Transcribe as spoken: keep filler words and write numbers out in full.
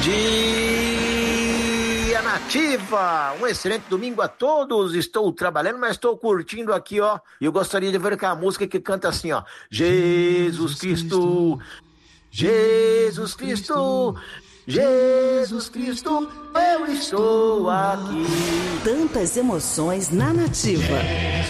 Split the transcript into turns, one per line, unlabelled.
Dia Nativa! Um excelente domingo a todos. Estou trabalhando, mas estou curtindo aqui, ó. E eu gostaria de ver com a música que canta assim, ó. Jesus Cristo, Jesus Cristo, Jesus Cristo, eu estou aqui.
Tantas emoções na Nativa.